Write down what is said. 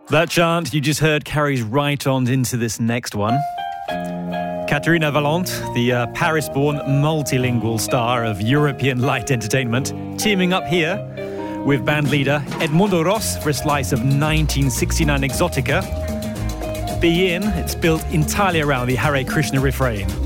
That chant you just heard carries right on into this next one. Katerina Valente, the Paris-born multilingual star of European light entertainment, teaming up here with band leader Edmundo Ros for a slice of 1969 Exotica. Be In, it's built entirely around the Hare Krishna refrain.